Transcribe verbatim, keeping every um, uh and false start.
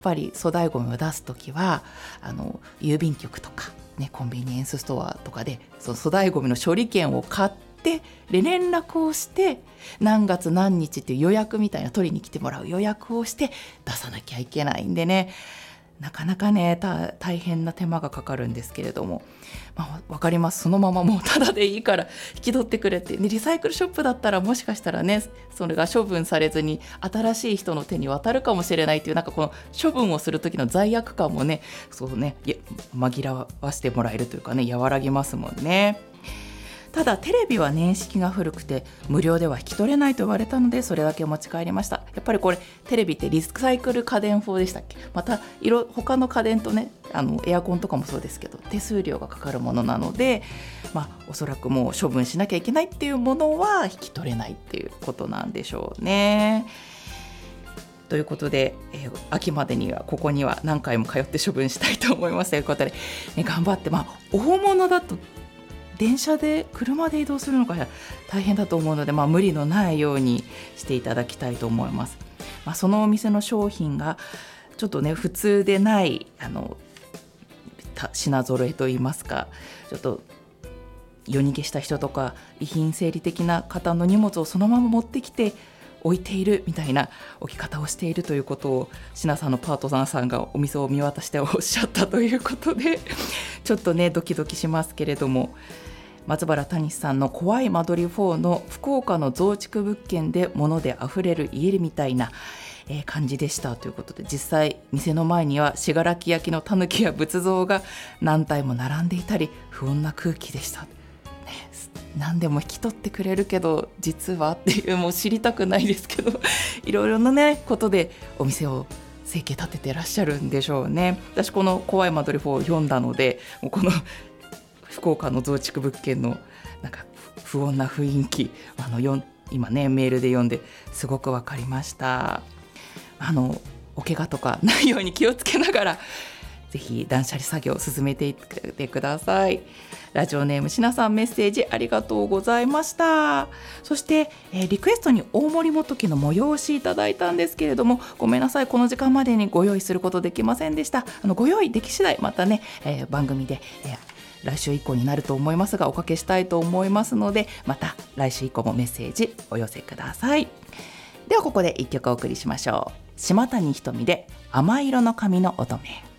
ぱり粗大ごみを出すときはあの郵便局とか、ね、コンビニエンスストアとかでその粗大ごみの処理券を買ってで連絡をして何月何日っていう予約みたいな取りに来てもらう予約をして出さなきゃいけないんでね、なかなかね大変な手間がかかるんですけれども、まあ、分かります。そのままもうタダでいいから引き取ってくれて、ね、リサイクルショップだったらもしかしたらねそれが処分されずに新しい人の手に渡るかもしれないっていう、なんかこの処分をする時の罪悪感もねそうね紛らわしてもらえるというかね和らぎますもんね。ただテレビは年式が古くて無料では引き取れないと言われたのでそれだけ持ち帰りました。やっぱりこれテレビってリサイクル家電法でしたっけ。また色他の家電とねあのエアコンとかもそうですけど手数料がかかるものなので、まあ、おそらくもう処分しなきゃいけないっていうものは引き取れないっていうことなんでしょうね。ということで、えー、秋までにはここには何回も通って処分したいと思いますということで、ね、頑張って、まあ、大物だと電車で車で移動するのが大変だと思うので、まあ、無理のないようにしていただきたいと思います。まあ、そのお店の商品がちょっとね普通でないあの品揃えといいますか、ちょっと夜逃げした人とか遺品整理的な方の荷物をそのまま持ってきて置いているみたいな置き方をしているということを品さんのパートナーさんがお店を見渡しておっしゃったということでちょっとねドキドキしますけれども、松原谷さんの怖い間取りフォーの福岡の増築物件で物であふれる家みたいなえー、感じでしたということで、実際店の前には信楽焼のタヌキや仏像が何体も並んでいたり不穏な空気でした、ね、何でも引き取ってくれるけど実はっていう、もう知りたくないですけどいろいろな、ね、ことでお店を生計立ててらっしゃるんでしょうね。私この怖い間取りフォーを読んだので、もうこの福岡の増築物件のなんか不穏な雰囲気あのよ今ねメールで読んですごく分かりました。あのお怪我とかないように気をつけながらぜひ断捨離作業を進めていってください。ラジオネームしなさん、メッセージありがとうございました。そして、えー、リクエストに大森元樹の催しいただいたんですけれども、ごめんなさい、この時間までにご用意することできませんでした。あのご用意でき次第またね、えー、番組で、えー来週以降になると思いますがおかけしたいと思いますので、また来週以降もメッセージお寄せください。ではここでいっきょくお送りしましょう。島谷ひとみで甘色の髪の乙女。